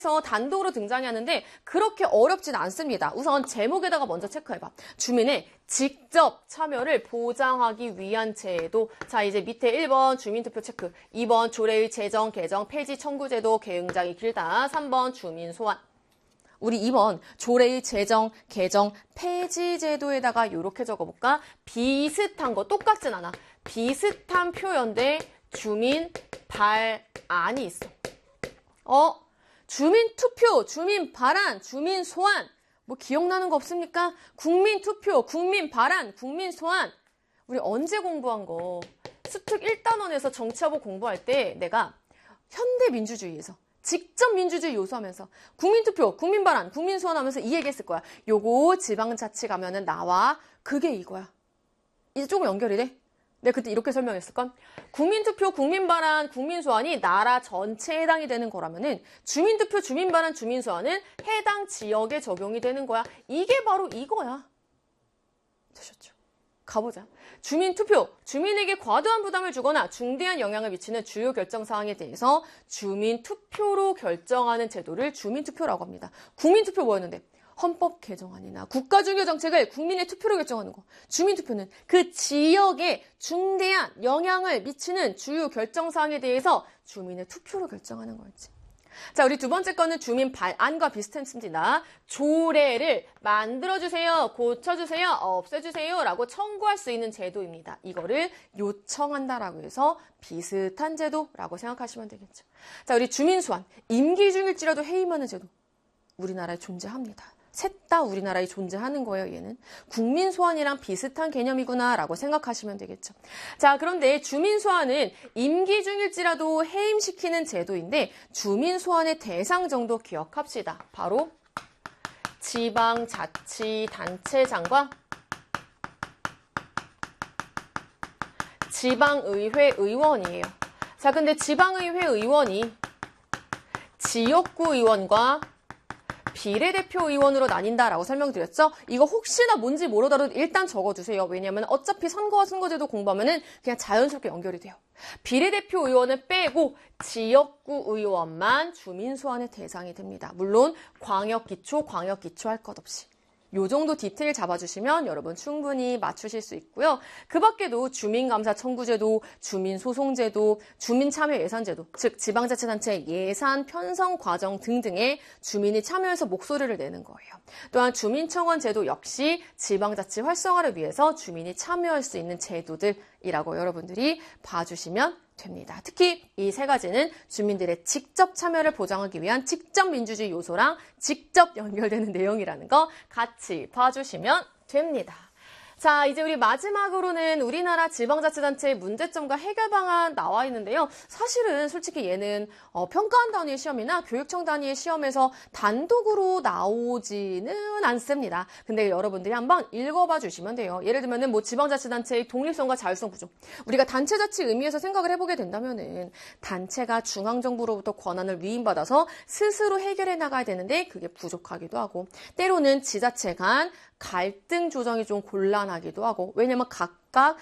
단독으로 등장하는데 그렇게 어렵진 않습니다. 우선 제목에다가 먼저 체크해봐. 주민의 직접 참여를 보장하기 위한 제도. 자, 이제 밑에 1번 주민투표 체크, 2번 조례의 제정, 개정, 폐지 청구제도 굉장히 길다. 3번 주민 소환. 우리 2번 조례의 제정, 개정, 폐지 제도에다가 이렇게 적어볼까? 비슷한 거 똑같진 않아. 비슷한 표현대 주민 발안이 있어. 주민 투표, 주민 발안, 주민 소환. 뭐 기억나는 거 없습니까? 국민 투표, 국민 발안, 국민 소환. 우리 언제 공부한 거? 수특 1단원에서 정치화보 공부할 때 내가 현대민주주의에서 직접 민주주의 요소하면서 국민투표, 국민발안, 국민소환하면서 이 얘기했을 거야. 요거 지방자치 가면은 나와. 그게 이거야. 이제 조금 연결이 돼? 내가 그때 이렇게 설명했을건? 국민투표, 국민발안, 국민소환이 나라 전체에 해당이 되는 거라면은 주민투표, 주민발안, 주민소환은 해당 지역에 적용이 되는 거야. 이게 바로 이거야. 되셨죠? 가보자. 주민투표, 주민에게 과도한 부담을 주거나 중대한 영향을 미치는 주요 결정사항에 대해서 주민투표로 결정하는 제도를 주민투표라고 합니다. 국민투표 뭐였는데? 헌법 개정안이나 국가중요 정책을 국민의 투표로 결정하는 거. 주민투표는 그 지역에 중대한 영향을 미치는 주요 결정사항에 대해서 주민의 투표로 결정하는 거였지. 자, 우리 두 번째 거는 주민 발안과 비슷했습니다. 조례를 만들어주세요, 고쳐주세요, 없애주세요 라고 청구할 수 있는 제도입니다. 이거를 요청한다라고 해서 비슷한 제도라고 생각하시면 되겠죠. 자, 우리 주민 소환, 임기 중일지라도 해임하는 제도. 우리나라에 존재합니다. 셋 다 우리나라에 존재하는 거예요, 얘는. 국민 소환이랑 비슷한 개념이구나 라고 생각하시면 되겠죠. 자, 그런데 주민 소환은 임기 중일지라도 해임시키는 제도인데 주민 소환의 대상 정도 기억합시다. 바로 지방자치단체장과 지방의회 의원이에요. 자, 근데 지방의회 의원이 지역구 의원과 비례대표 의원으로 나뉜다라고 설명드렸죠? 이거 혹시나 뭔지 모르더라도 일단 적어주세요. 왜냐면 어차피 선거와 선거제도 공부하면은 그냥 자연스럽게 연결이 돼요. 비례대표 의원은 빼고 지역구 의원만 주민 소환의 대상이 됩니다. 물론 광역기초 할 것 없이. 요 정도 디테일 잡아주시면 여러분 충분히 맞추실 수 있고요. 그 밖에도 주민감사 청구제도, 주민소송제도, 주민참여예산제도, 즉 지방자치단체 예산 편성 과정 등등에 주민이 참여해서 목소리를 내는 거예요. 또한 주민청원제도 역시 지방자치 활성화를 위해서 주민이 참여할 수 있는 제도들이라고 여러분들이 봐주시면 됩니다. 특히 이 세 가지는 주민들의 직접 참여를 보장하기 위한 직접 민주주의 요소랑 직접 연결되는 내용이라는 거 같이 봐주시면 됩니다. 자, 이제 우리 마지막으로는 우리나라 지방자치단체의 문제점과 해결 방안 나와 있는데요. 사실은 솔직히 얘는 평가원 단위의 시험이나 교육청 단위의 시험에서 단독으로 나오지는 않습니다. 근데 여러분들이 한번 읽어봐 주시면 돼요. 예를 들면은 뭐 지방자치단체의 독립성과 자율성 구조. 우리가 단체자치 의미에서 생각을 해보게 된다면은 단체가 중앙정부로부터 권한을 위임받아서 스스로 해결해 나가야 되는데 그게 부족하기도 하고 때로는 지자체 간 갈등 조정이 좀 곤란하기도 하고 왜냐면 각각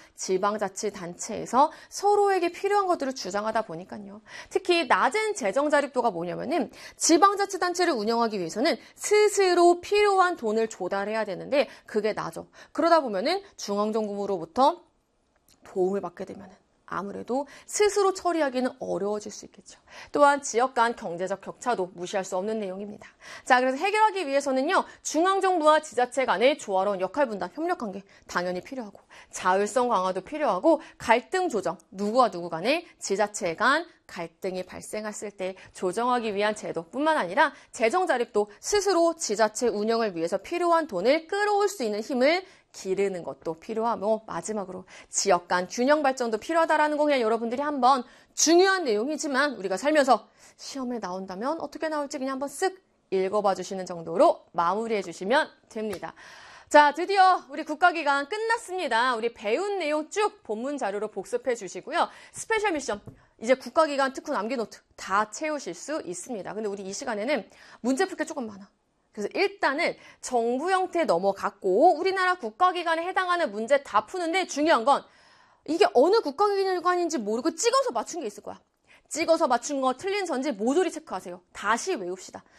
지방자치단체에서 서로에게 필요한 것들을 주장하다 보니까요. 특히 낮은 재정 자립도가 뭐냐면은 지방자치단체를 운영하기 위해서는 스스로 필요한 돈을 조달해야 되는데 그게 낮아. 그러다 보면은 중앙정부로부터 도움을 받게 되면은 아무래도 스스로 처리하기는 어려워질 수 있겠죠. 또한 지역 간 경제적 격차도 무시할 수 없는 내용입니다. 자, 그래서 해결하기 위해서는요. 중앙정부와 지자체 간의 조화로운 역할 분담, 협력관계 당연히 필요하고 자율성 강화도 필요하고 갈등 조정, 누구와 누구 간의 지자체 간 갈등이 발생했을 때 조정하기 위한 제도뿐만 아니라 재정 자립도 스스로 지자체 운영을 위해서 필요한 돈을 끌어올 수 있는 힘을 기르는 것도 필요하고 마지막으로 지역 간 균형 발전도 필요하다라는 거 그냥 여러분들이 한번 중요한 내용이지만 우리가 살면서 시험에 나온다면 어떻게 나올지 그냥 한번 쓱 읽어봐 주시는 정도로 마무리해 주시면 됩니다. 자, 드디어 우리 국가기간 끝났습니다. 우리 배운 내용 쭉 본문 자료로 복습해 주시고요. 스페셜 미션 이제 국가기간 특훈 암기노트 다 채우실 수 있습니다. 근데 우리 이 시간에는 문제 풀 게 조금 많아. 그래서 일단은 정부 형태 넘어갔고 우리나라 국가기관에 해당하는 문제 다 푸는데 중요한 건 이게 어느 국가기관인지 모르고 찍어서 맞춘 게 있을 거야. 찍어서 맞춘 거 틀린 선지 모조리 체크하세요. 다시 외웁시다.